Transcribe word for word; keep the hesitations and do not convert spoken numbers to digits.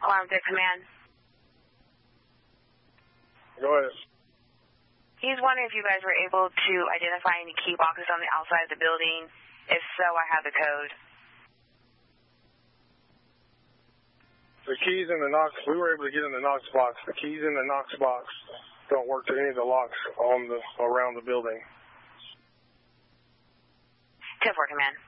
Alarm to command. Go ahead. He's wondering if you guys were able to identify any key boxes on the outside of the building. If so, I have the code. The keys in the Knox, we were able to get in the Knox box. The keys in the Knox box don't work to any of the locks on the around the building. ten four, command.